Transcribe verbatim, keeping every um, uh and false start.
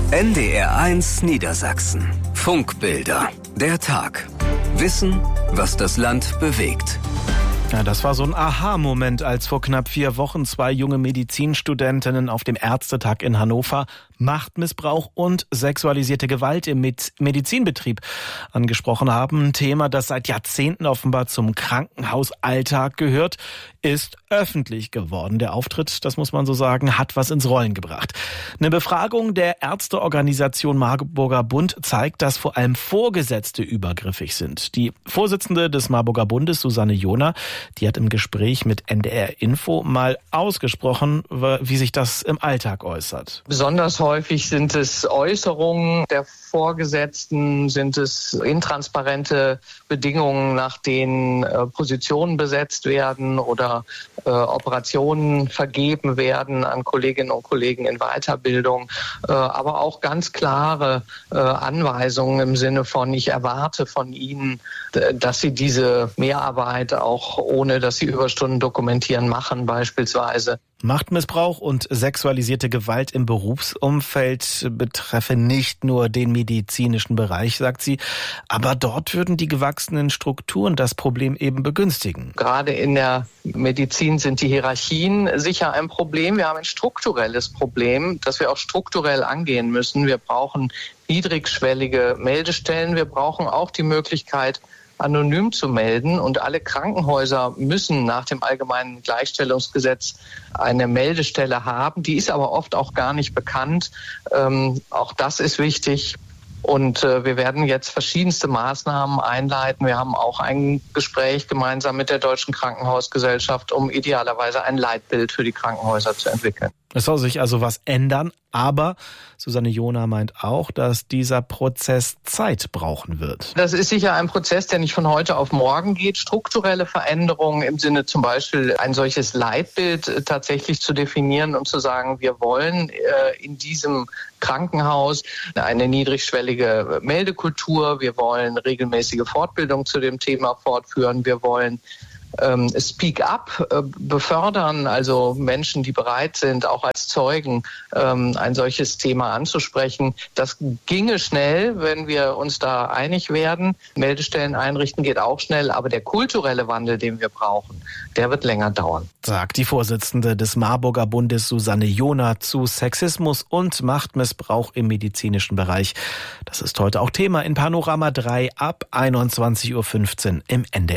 N D R eins Niedersachsen. Funkbilder. Der Tag. Wissen, was das Land bewegt. Ja, das war so ein Aha-Moment, als vor knapp vier Wochen zwei junge Medizinstudentinnen auf dem Ärztetag in Hannover Machtmissbrauch und sexualisierte Gewalt im Medizinbetrieb angesprochen haben. Ein Thema, das seit Jahrzehnten offenbar zum Krankenhausalltag gehört, ist öffentlich geworden. Der Auftritt, das muss man so sagen, hat was ins Rollen gebracht. Eine Befragung der Ärzteorganisation Marburger Bund zeigt, dass vor allem Vorgesetzte übergriffig sind. Die Vorsitzende des Marburger Bundes, Susanne Johner, die hat im Gespräch mit N D R Info mal ausgesprochen, wie sich das im Alltag äußert. Besonders häufig sind es Äußerungen der Vorgesetzten, sind es intransparente Bedingungen, nach denen äh, Positionen besetzt werden oder äh, Operationen vergeben werden an Kolleginnen und Kollegen in Weiterbildung, äh, aber auch ganz klare äh, Anweisungen im Sinne von, ich erwarte von Ihnen, dass Sie diese Mehrarbeit auch ohne, dass Sie Überstunden dokumentieren, machen beispielsweise. Machtmissbrauch und sexualisierte Gewalt im Berufsumfeld betreffe nicht nur den medizinischen Bereich, sagt sie, aber dort würden die gewachsenen Strukturen das Problem eben begünstigen. Gerade in der Medizin sind die Hierarchien sicher ein Problem. Wir haben ein strukturelles Problem, das wir auch strukturell angehen müssen. Wir brauchen niedrigschwellige Meldestellen. Wir brauchen auch die Möglichkeit, anonym zu melden, und alle Krankenhäuser müssen nach dem Allgemeinen Gleichstellungsgesetz eine Meldestelle haben. Die ist aber oft auch gar nicht bekannt. Ähm, auch das ist wichtig. Und äh, wir werden jetzt verschiedenste Maßnahmen einleiten. Wir haben auch ein Gespräch gemeinsam mit der Deutschen Krankenhausgesellschaft, um idealerweise ein Leitbild für die Krankenhäuser zu entwickeln. Es soll sich also was ändern, aber Susanne Johner meint auch, dass dieser Prozess Zeit brauchen wird. Das ist sicher ein Prozess, der nicht von heute auf morgen geht. Strukturelle Veränderungen im Sinne zum Beispiel ein solches Leitbild tatsächlich zu definieren und zu sagen, wir wollen äh, in diesem Krankenhaus eine niedrigschwellige Meldekultur, wir wollen regelmäßige Fortbildung zu dem Thema fortführen, wir wollen Ähm, Speak Up äh, befördern, also Menschen, die bereit sind, auch als Zeugen ähm, ein solches Thema anzusprechen. Das ginge schnell, wenn wir uns da einig werden. Meldestellen einrichten geht auch schnell, aber der kulturelle Wandel, den wir brauchen, der wird länger dauern. Sagt die Vorsitzende des Marburger Bundes Susanne Johner zu Sexismus und Machtmissbrauch im medizinischen Bereich. Das ist heute auch Thema in Panorama drei ab einundzwanzig Uhr fünfzehn im N D R.